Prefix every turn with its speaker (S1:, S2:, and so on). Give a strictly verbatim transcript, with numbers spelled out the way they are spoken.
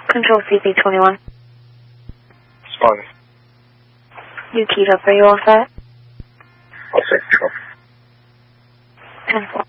S1: Control C P twenty-one.
S2: Responding.
S1: You keyed up. Are you all set?
S2: All set. Control.
S1: ten four.